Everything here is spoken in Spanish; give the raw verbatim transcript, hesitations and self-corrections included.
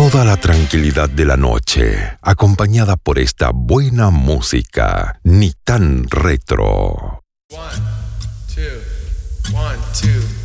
toda la tranquilidad de la noche, acompañada por esta buena música, ni tan retro. One, two, one, two.